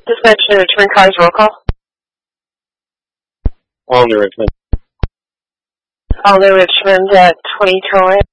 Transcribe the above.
Dispatch to Richmond Cars roll call. All New Richmond. All New Richmond at 20 Troy.